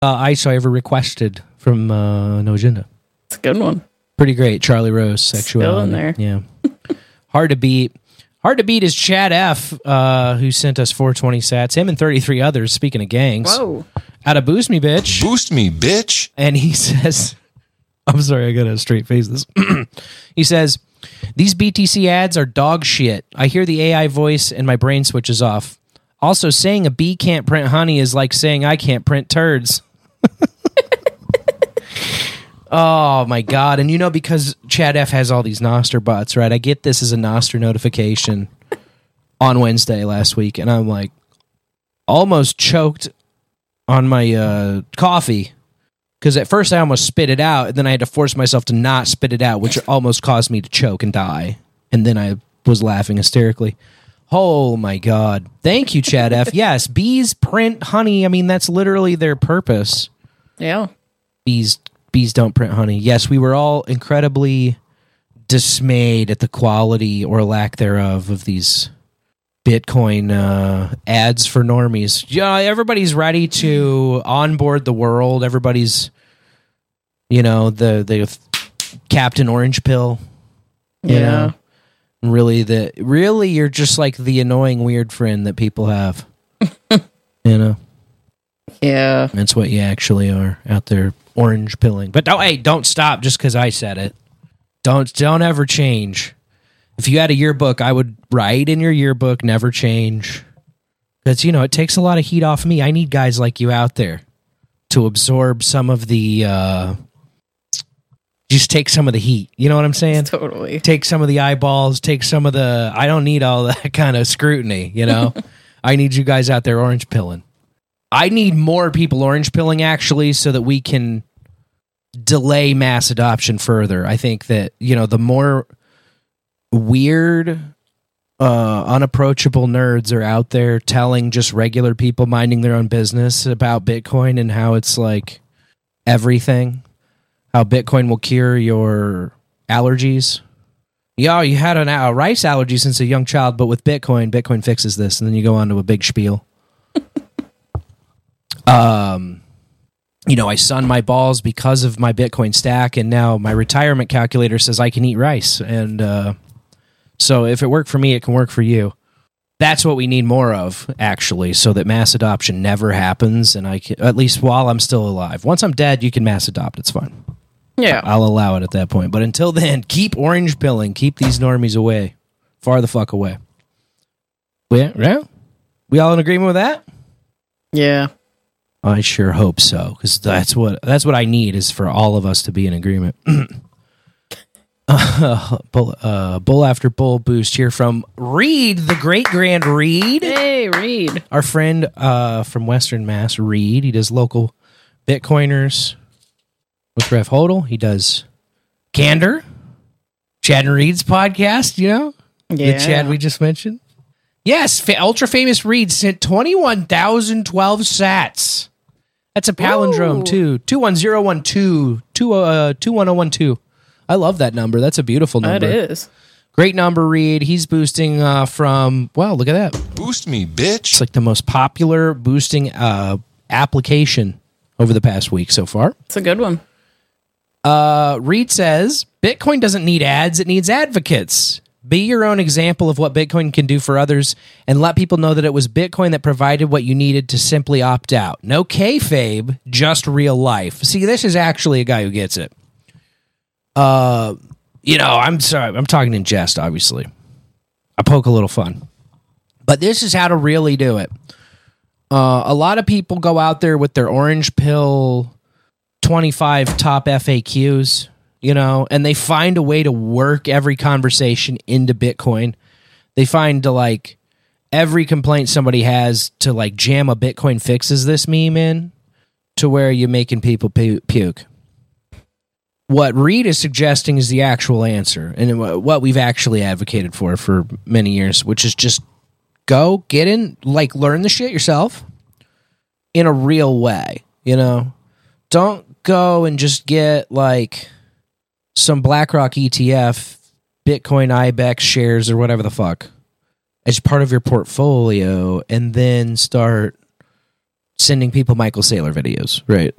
ice I ever requested from No Agenda. It's a good one. Pretty great. Charlie Rose, Sexuality. Still in there. Yeah. Hard to beat. Hard to beat is Chad F., who sent us 420 sats. Him and 33 others, speaking of gangs. Whoa. Out of Boost Me, Bitch. Boost me, bitch. And he says, I'm sorry, I gotta straight face this. He says, these BTC ads are dog shit. I hear the AI voice and my brain switches off. Also, saying a bee can't print honey is like saying I can't print turds. Oh my God. And you know, because Chad F has all these Noster bots, right? I get this as a Noster notification on Wednesday last week, and I'm like almost choked on my coffee. Because at first I almost spit it out, and then I had to force myself to not spit it out, which almost caused me to choke and die. And then I was laughing hysterically. Oh my God. Thank you, Chad F. Yes, bees print honey. I mean, that's literally their purpose. Yeah. Bees don't print honey. Yes, we were all incredibly dismayed at the quality or lack thereof of these Bitcoin ads for normies. Yeah, everybody's ready to onboard the world. Everybody's, you know, the Captain Orange Pill. You know? Really, you're just like the annoying weird friend that people have. You know? Yeah. That's what you actually are out there orange pilling. But don't stop just because I said it. Don't ever change. If you had a yearbook, I would write in your yearbook, never change. Because, you know, it takes a lot of heat off me. I need guys like you out there to absorb some of the, just take some of the heat. You know what I'm saying? Totally. Take some of the eyeballs, take some of the, I don't need all that kind of scrutiny, you know? I need you guys out there orange pilling. I need more people orange pilling, actually, so that we can delay mass adoption further. I think that, you know, the more weird, unapproachable nerds are out there telling just regular people minding their own business about Bitcoin and how it's like everything, how Bitcoin will cure your allergies. Yeah, you had a rice allergy since a young child, but with Bitcoin fixes this, and then you go on to a big spiel. You know, I sun my balls because of my Bitcoin stack, and now my retirement calculator says I can eat rice. And so if it worked for me, it can work for you. That's what we need more of, actually, so that mass adoption never happens, and I can, at least while I'm still alive. Once I'm dead, you can mass adopt. It's fine. Yeah. I'll allow it at that point. But until then, keep orange pilling. Keep these normies away. Far the fuck away. Yeah? We all in agreement with that? Yeah. I sure hope so, because that's what I need, is for all of us to be in agreement. Bull after bull boost here from Reed, the great grand Reed. Hey, Reed. Our friend from Western Mass, Reed. He does local Bitcoiners with Rev Hodel. He does Candor, Chad and Reed's podcast, you know? Yeah. The Chad we just mentioned. Yes, ultra famous Reed sent 21,012 sats. That's a palindrome, too. 21012, 21012. I love that number. That's a beautiful number. That is. Great number, Reed. He's boosting from, wow, look at that. Boost me, bitch. It's like the most popular boosting application over the past week so far. It's a good one. Reed says, Bitcoin doesn't need ads, it needs advocates. Be your own example of what Bitcoin can do for others and let people know that it was Bitcoin that provided what you needed to simply opt out. No kayfabe, just real life. See, this is actually a guy who gets it. You know, I'm sorry, I'm talking in jest, obviously. I poke a little fun. But this is how to really do it. A lot of people go out there with their orange pill 25 top FAQs, you know, and they find a way to work every conversation into Bitcoin. They find to like every complaint somebody has to like jam a Bitcoin fixes this meme in to where you're making people puke. What Reed is suggesting is the actual answer and what we've actually advocated for many years, which is just go get in, like learn the shit yourself in a real way, you know? Don't go and just get like some BlackRock ETF, Bitcoin IBEX shares or whatever the fuck as part of your portfolio and then start sending people Michael Saylor videos, right?